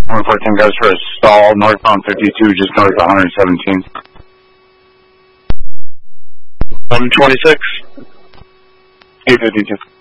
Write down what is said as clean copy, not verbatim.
114 goes for a stall northbound 52, just north of 117. 126. 852.